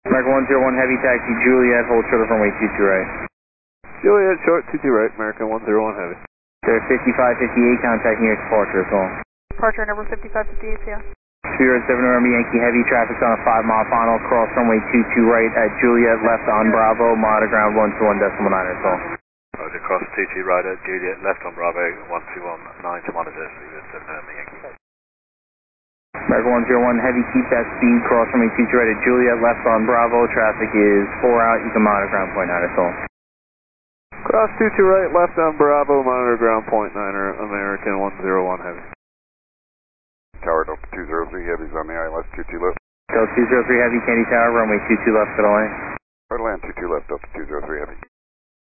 American 101 Heavy Taxi, Juliet, hold short of runway 22 right. Juliet, short, 22 right, American 101 Heavy. Sir, 5558, contact near departure as well. Departure number 5558, yeah. Spirit 7 November Yankee Heavy, traffic's on a 5-mile final, cross runway 22 right at Juliet, left on Bravo, monitor ground 121.9 as well. Roger, cross 22 right at Juliet, left on Bravo, 121.9 to monitor, Spirit 7 November Yankee. American 101 Heavy, keep that speed, cross runway 22 right at Juliet, left on Bravo, traffic is 4 out, you can monitor ground point 9 as well. Cross 22 right, left on Bravo, monitor ground point 9er, American 101 Heavy. Tower Delta 203 Heavy's on the ILS 22 left. Delta 203 Heavy, Candy Tower, runway 22 left for the lane. Right land 22 left, Delta 203 Heavy.